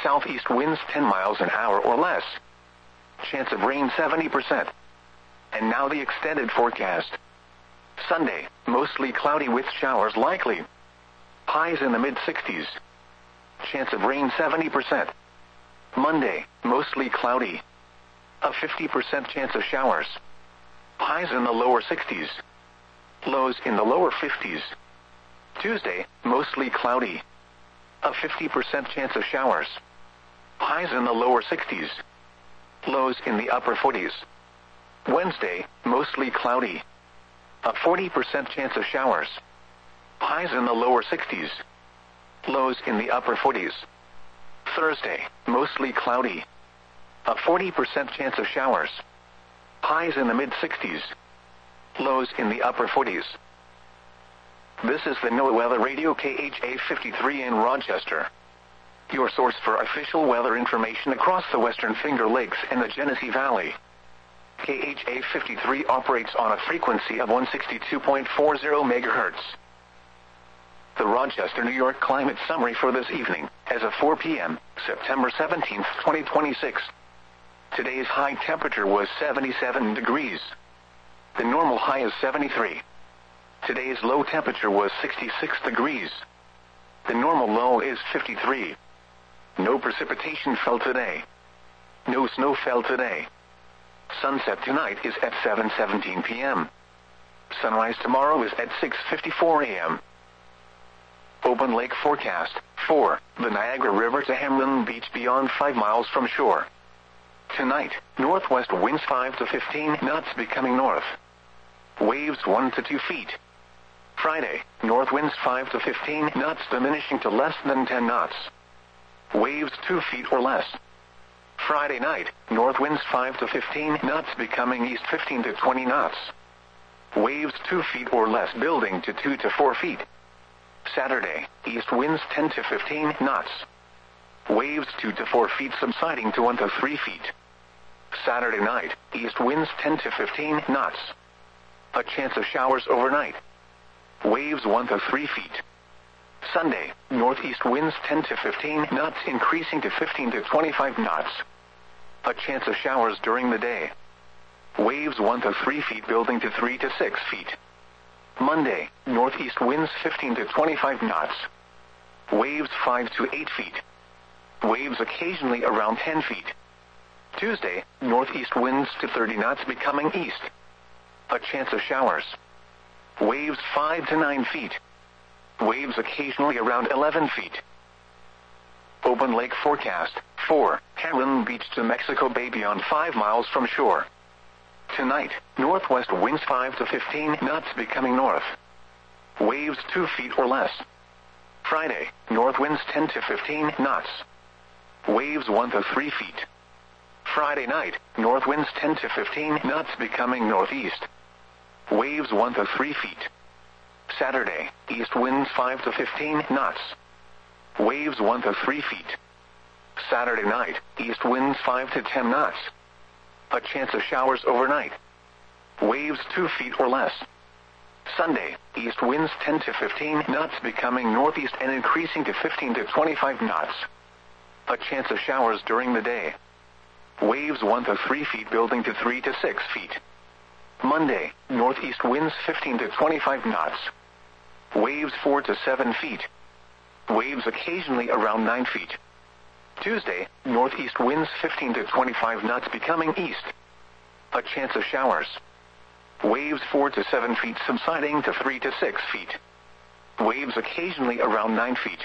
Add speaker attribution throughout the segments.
Speaker 1: southeast winds 10 miles an hour or less. Chance of rain 70%. And now the extended forecast. Sunday, mostly cloudy with showers likely. Highs in the mid-60s. Chance of rain 70%. Monday, mostly cloudy. A 50% chance of showers. Highs in the lower 60s. Lows in the lower 50s. Tuesday, mostly cloudy. A 50% chance of showers. Highs in the lower 60s. Lows in the upper 40s. Wednesday, mostly cloudy. A 40% chance of showers. Highs in the lower 60s. Lows in the upper 40s. Thursday, mostly cloudy. A 40% chance of showers. Highs in the mid-60s. Lows in the upper 40s. This is the NOAA Weather Radio KHA 53 in Rochester. Your source for official weather information across the Western Finger Lakes and the Genesee Valley. KHA 53 operates on a frequency of 162.40 MHz. The Rochester, New York climate summary for this evening, as of 4 p.m., September 17, 2026. Today's high temperature was 77 degrees. The normal high is 73. Today's low temperature was 66 degrees. The normal low is 53. No precipitation fell today. No snow fell today. Sunset tonight is at 7:17 p.m. Sunrise tomorrow is at 6:54 a.m. Open lake forecast. 4. The Niagara River to Hamlin Beach beyond 5 miles from shore. Tonight, northwest winds 5 to 15 knots becoming north. Waves 1 to 2 feet. Friday, north winds 5 to 15 knots diminishing to less than 10 knots. Waves 2 feet or less. Friday night, north winds 5 to 15 knots becoming east 15 to 20 knots. Waves 2 feet or less building to 2 to 4 feet. Saturday, east winds 10 to 15 knots. Waves 2 to 4 feet subsiding to 1 to 3 feet. Saturday night, east winds 10 to 15 knots. A chance of showers overnight. Waves 1 to 3 feet. Sunday, northeast winds 10 to 15 knots increasing to 15 to 25 knots. A chance of showers during the day. Waves 1 to 3 feet building to 3 to 6 feet. Monday, northeast winds 15 to 25 knots. Waves 5 to 8 feet. Waves occasionally around 10 feet. Tuesday, northeast winds to 30 knots becoming east. A chance of showers. Waves 5 to 9 feet. Waves occasionally around 11 feet. Open lake forecast. 4. Hamlin Beach to Mexico Bay beyond 5 miles from shore. Tonight, northwest winds 5 to 15 knots becoming north. Waves 2 feet or less. Friday, north winds 10 to 15 knots. Waves 1 to 3 feet. Friday night, north winds 10 to 15 knots becoming northeast. Waves 1 to 3 feet. Saturday, east winds 5 to 15 knots. Waves 1 to 3 feet. Saturday night, east winds 5 to 10 knots. A chance of showers overnight. Waves 2 feet or less. Sunday, east winds 10 to 15 knots becoming northeast and increasing to 15 to 25 knots. A chance of showers during the day. Waves 1 to 3 feet building to 3 to 6 feet. Monday, northeast winds 15 to 25 knots. Waves 4 to 7 feet. Waves occasionally around 9 feet. Tuesday, northeast winds 15 to 25 knots becoming east. A chance of showers. Waves 4 to 7 feet subsiding to 3 to 6 feet. Waves occasionally around 9 feet.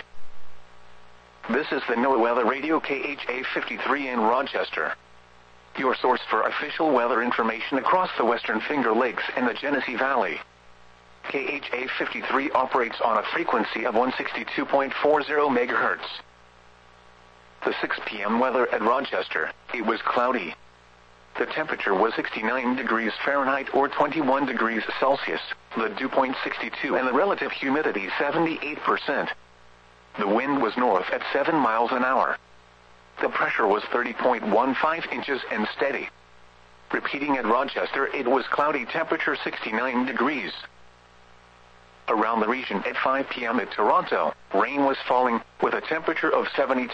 Speaker 1: This is the NOAA Weather Radio KHA 53 in Rochester. Your source for official weather information across the Western Finger Lakes and the Genesee Valley. KHA 53 operates on a frequency of 162.40 MHz. The 6 p.m. weather at Rochester, it was cloudy. The temperature was 69 degrees Fahrenheit or 21 degrees Celsius, the dew point 62 and the relative humidity 78%. The wind was north at 7 miles an hour. The pressure was 30.15 inches and steady. Repeating at Rochester, it was cloudy, temperature 69 degrees. Around the region at 5 p.m. at Toronto, rain was falling, with a temperature of 72.